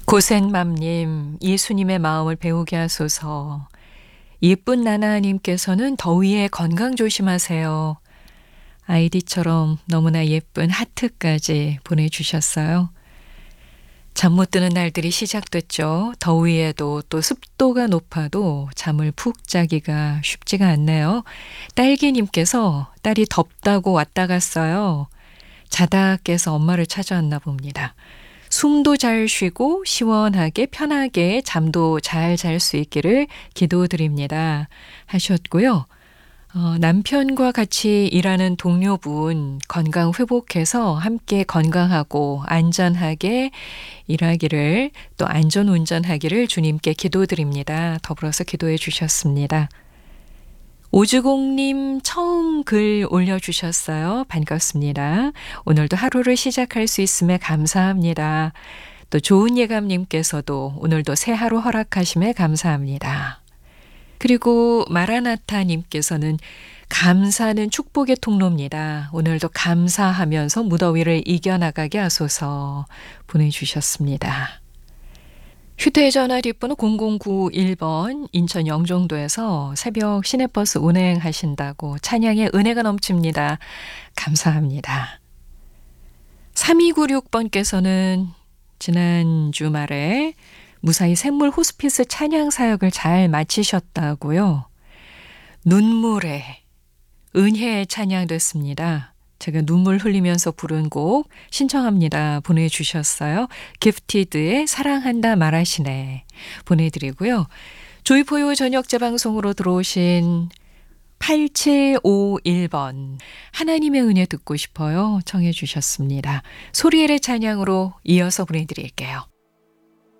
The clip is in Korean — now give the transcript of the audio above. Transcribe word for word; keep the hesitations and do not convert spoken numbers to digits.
고센맘님, 예수님의 마음을 배우게 하소서. 예쁜 나나님께서는 더위에 건강 조심하세요. 아이디처럼 너무나 예쁜 하트까지 보내주셨어요. 잠 못 드는 날들이 시작됐죠. 더위에도 또 습도가 높아도 잠을 푹 자기가 쉽지가 않네요. 딸기님께서 딸이 덥다고 왔다 갔어요. 자다 깨서 엄마를 찾아왔나 봅니다. 숨도 잘 쉬고 시원하게 편하게 잠도 잘 잘 수 있기를 기도드립니다 하셨고요. 어, 남편과 같이 일하는 동료분 건강 회복해서 함께 건강하고 안전하게 일하기를 또 안전운전하기를 주님께 기도드립니다. 더불어서 기도해 주셨습니다. 오주공님 처음 글 올려주셨어요. 반갑습니다. 오늘도 하루를 시작할 수 있음에 감사합니다. 또 좋은 예감님께서도 오늘도 새 하루 허락하심에 감사합니다. 그리고 마라나타님께서는 감사는 축복의 통로입니다. 오늘도 감사하면서 무더위를 이겨나가게 하소서 보내주셨습니다. 휴대전화 뒷번호 공공구일 번 인천 영종도에서 새벽 시내버스 운행하신다고 찬양의 은혜가 넘칩니다. 감사합니다. 삼이구육 번께서는 지난 주말에 무사히 샘물 호스피스 찬양 사역을 잘 마치셨다고요. 눈물의 은혜의 찬양됐습니다. 제가 눈물 흘리면서 부른 곡 신청합니다. 보내주셨어요. 기프티드의 사랑한다 말하시네 보내드리고요. 조이포요 저녁 재방송으로 들어오신 팔칠오일 번 하나님의 은혜 듣고 싶어요 청해 주셨습니다. 소리엘의 찬양으로 이어서 보내드릴게요.